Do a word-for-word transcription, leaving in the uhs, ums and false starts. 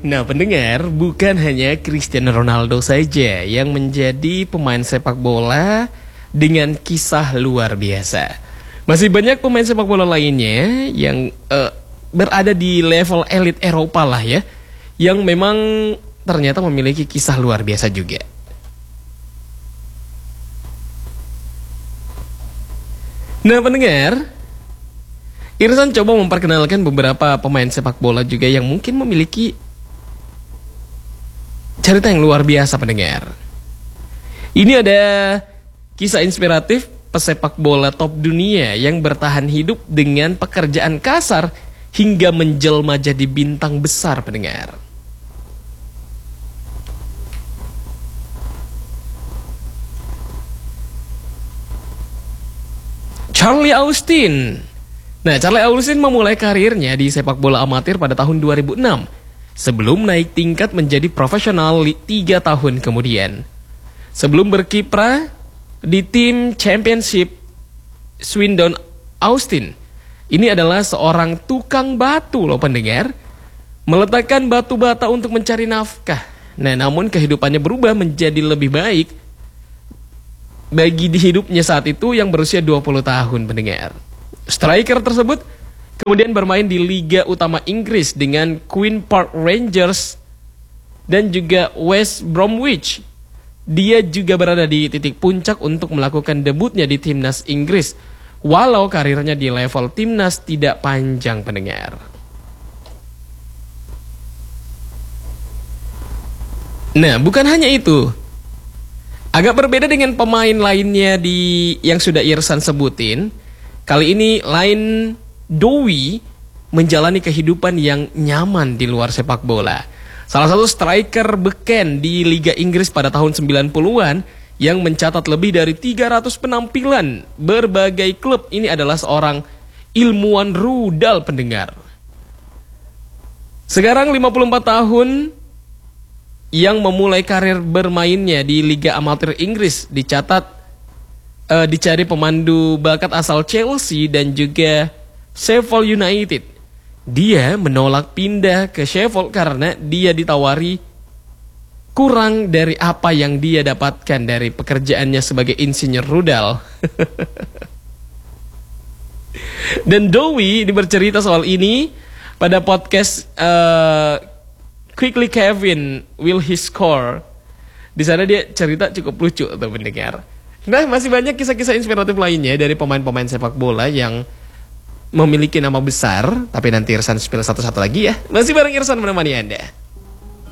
Nah pendengar, bukan hanya Cristiano Ronaldo saja yang menjadi pemain sepak bola dengan kisah luar biasa. Masih banyak pemain sepak bola lainnya yang uh, berada di level elit Eropa lah ya, yang memang ternyata memiliki kisah luar biasa juga. Nah pendengar, Irsan coba memperkenalkan beberapa pemain sepak bola juga yang mungkin memiliki cerita yang luar biasa pendengar. Ini ada kisah inspiratif pesepak bola top dunia yang bertahan hidup dengan pekerjaan kasar hingga menjelma jadi bintang besar pendengar. Charlie Austin. Nah, Charlie Austin memulai karirnya di sepak bola amatir pada tahun dua ribu enam. Sebelum naik tingkat menjadi profesional tiga tahun kemudian. Sebelum berkiprah di tim Championship Swindon Austin, ini adalah seorang tukang batu loh pendengar, meletakkan batu bata untuk mencari nafkah. Nah namun kehidupannya berubah menjadi lebih baik bagi di hidupnya saat itu yang berusia dua puluh tahun pendengar. Striker tersebut kemudian bermain di Liga Utama Inggris dengan Queen Park Rangers dan juga West Bromwich. Dia juga berada di titik puncak untuk melakukan debutnya di timnas Inggris, walau karirnya di level timnas tidak panjang pendengar. Nah, bukan hanya itu. Agak berbeda dengan pemain lainnya di yang sudah Irsan sebutin. Kali ini lain Dowie menjalani kehidupan yang nyaman di luar sepak bola. Salah satu striker beken di Liga Inggris pada tahun sembilan puluhan yang mencatat lebih dari tiga ratus penampilan berbagai klub. Ini adalah seorang ilmuwan rudal pendengar. Sekarang lima puluh empat tahun yang memulai karir bermainnya di Liga Amatir Inggris, dicatat uh, dicari pemandu bakat asal Chelsea dan juga Sheffield United. Dia menolak pindah ke Sheffield karena dia ditawari kurang dari apa yang dia dapatkan dari pekerjaannya sebagai insinyur rudal. Dan Dowie bercerita soal ini pada podcast uh, Quickly Kevin Will He Score. Di sana dia cerita cukup lucu tuh pendengar. Nah masih banyak kisah-kisah inspiratif lainnya dari pemain-pemain sepak bola yang memiliki nama besar, tapi nanti Irsan spill satu-satu lagi ya. Masih bareng Irsan menemani Anda.